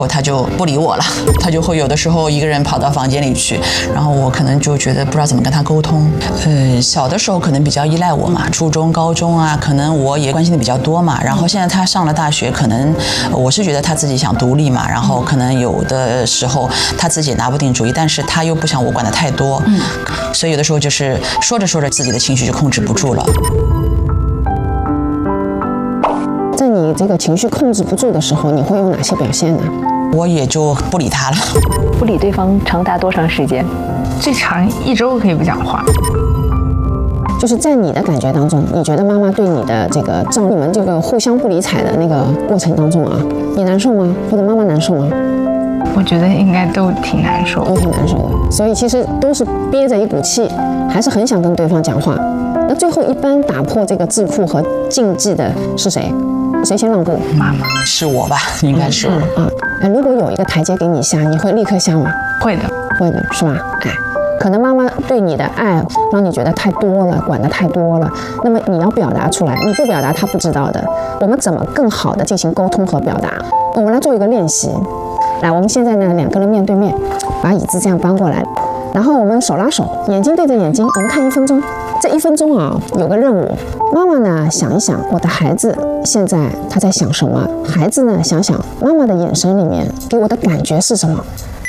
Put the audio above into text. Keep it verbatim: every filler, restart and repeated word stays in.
他就不理我了，他就会有的时候一个人跑到房间里去，然后我可能就觉得不知道怎么跟他沟通。呃，小的时候可能比较依赖我嘛，初中、高中啊，可能我也关心的比较多嘛。然后现在他上了大学，可能我是觉得他自己想独立嘛，然后可能有的时候他自己也拿不定主意，但是他又不想我管得太多，嗯，所以有的时候就是说着说着自己的情绪就控制不住了。 在你这个情绪控制不住的时候，你会有哪些表现呢？ 我也就不理他了。 不理对方长达多长时间？ 最长一周可以不讲话。 就是在你的感觉当中，你觉得妈妈对你的这个照你们这个互相不理睬的那个过程当中啊，你难受吗？或者妈妈难受吗？ 我觉得应该都挺难受的， 都挺难受的。所以其实都是憋着一股气，还是很想跟对方讲话。那最后一般打破这个桎梏和禁忌的是谁？谁先让步？ 妈妈。 是我吧？应该是。 嗯嗯。哎，如果有一个台阶给你下，你会立刻下吗？ 会的， 会的，是吧？哎，可能妈妈对你的爱让你觉得太多了，管得太多了。那么你要表达出来，你不表达她不知道的。我们怎么更好的进行沟通和表达？我们来做一个练习。来，我们现在呢两个人面对面，把椅子这样搬过来，然后我们手拉手，眼睛对着眼睛，我们看一分钟。这一分钟啊，有个任务，妈妈呢想一想我的孩子现在他在想什么，孩子呢想想妈妈的眼神里面给我的感觉是什么，